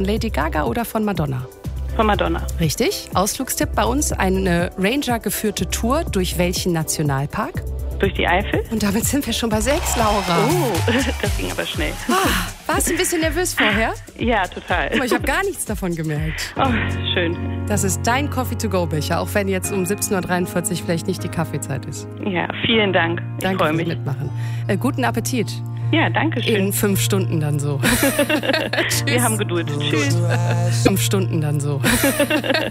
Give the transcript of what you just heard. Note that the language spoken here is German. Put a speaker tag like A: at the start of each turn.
A: Lady Gaga oder von Madonna?
B: Von Madonna.
A: Richtig. Ausflugstipp bei uns, eine Ranger-geführte Tour durch welchen Nationalpark?
B: Durch die Eifel?
A: Und damit sind wir schon bei 6, Laura.
B: Oh, das ging aber schnell.
A: Warst du ein bisschen nervös vorher?
B: Ja, total.
A: Aber ich habe gar nichts davon gemerkt.
B: Oh, schön.
A: Das ist dein Coffee-to-go-Becher, auch wenn jetzt um 17.43 Uhr vielleicht nicht die Kaffeezeit ist.
B: Ja, vielen Dank. Ich
A: Danke
B: freue
A: fürs
B: mich.
A: Mitmachen. Guten Appetit.
B: Ja, danke schön.
A: In 5 Stunden dann so.
B: Wir haben Geduld. Tschüss.
A: 5 Stunden dann so.